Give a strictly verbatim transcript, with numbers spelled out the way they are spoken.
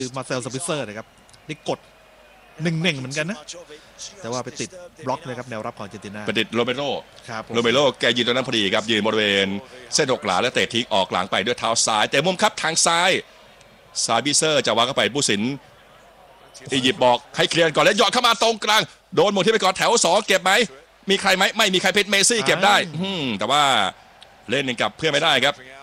คือมาเซลสปิเซอร์นะครับนี่กดหนึ่งเน่งเหมือนกันนะแต่ว่าไปติดบล็อกนะครับแนวรับของอาร์เจนตินาไปติดโรเมโรครับโรเมโรแกยืนตรงนั้นพอดีครับยืนบริเวณเส้นหกหลาและเตะทิ้งออกหลังไปด้วยเท้าซ้ายแต่มุมครับทางซ้ายซาบิเซอร์จะวางเข้าไปผู้สินอียิปต์บอกให้เคลียร์ก่อนแล้วหยอดเข้ามาตรงกลางโดนหมดที่ไปก่อนแถวสองเก็บไหมมีใครไหมไม่มีใครเพชรเมซี่เก็บได้แต่ว่าเล่นกับเพื่อนไม่ได้ครับ